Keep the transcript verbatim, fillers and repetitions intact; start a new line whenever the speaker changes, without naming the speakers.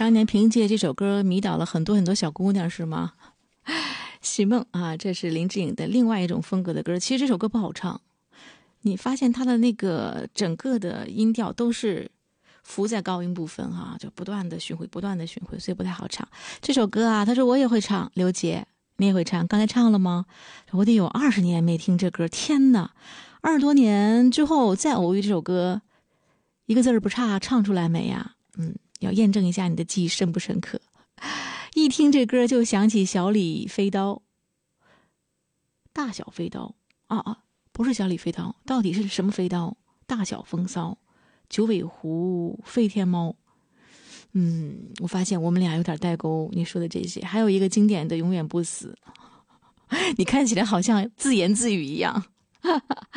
当年凭借这首歌迷倒了很多很多小姑娘是吗？许梦啊，这是林志颖的另外一种风格的歌。其实这首歌不好唱，你发现它的那个整个的音调都是浮在高音部分哈、啊，就不断的巡回不断的巡回，所以不太好唱这首歌啊。他说我也会唱，刘杰你也会唱，刚才唱了吗？我得有二十年没听这歌，天哪，二十多年之后再偶遇这首歌，一个字儿不差唱出来没呀？嗯，要验证一下你的记忆深不深刻。一听这歌就想起小李飞刀，大小飞刀啊啊，不是小李飞刀，到底是什么飞刀？大小风骚，九尾狐，飞天猫。嗯，我发现我们俩有点代沟，你说的这些，还有一个经典的永远不死，你看起来好像自言自语一样。